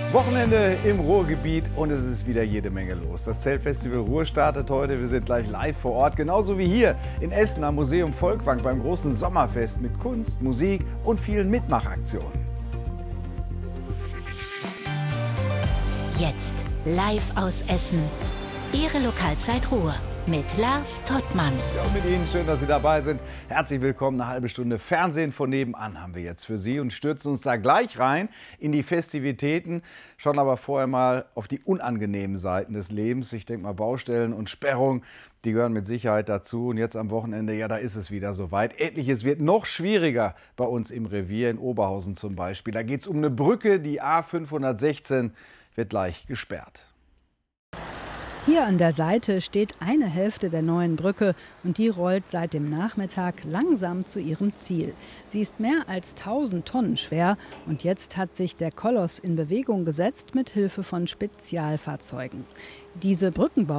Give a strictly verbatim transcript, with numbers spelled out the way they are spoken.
Wochenende im Ruhrgebiet und es ist wieder jede Menge los. Das Zeltfestival Ruhr startet heute. Wir sind gleich live vor Ort, genauso wie hier in Essen am Museum Volkwang beim großen Sommerfest mit Kunst, Musik und vielen Mitmachaktionen. Jetzt live aus Essen. Ihre Lokalzeit Ruhr mit Lars Tottmann. Ja, und mit Ihnen schön, dass Sie dabei sind. Herzlich willkommen. Eine halbe Stunde Fernsehen von nebenan haben wir jetzt für Sie und stürzen uns da gleich rein in die Festivitäten. Schauen aber vorher mal auf die unangenehmen Seiten des Lebens. Ich denke mal, Baustellen und Sperrung, die gehören mit Sicherheit dazu. Und jetzt am Wochenende, ja, da ist es wieder soweit. Etliches wird noch schwieriger bei uns im Revier, in Oberhausen zum Beispiel. Da geht es um eine Brücke, die A fünfhundertsechzehn wird gleich gesperrt. Hier an der Seite steht eine Hälfte der neuen Brücke und die rollt seit dem Nachmittag langsam zu ihrem Ziel. Sie ist mehr als tausend Tonnen schwer und jetzt hat sich der Koloss in Bewegung gesetzt mit Hilfe von Spezialfahrzeugen. Diese Brückenbau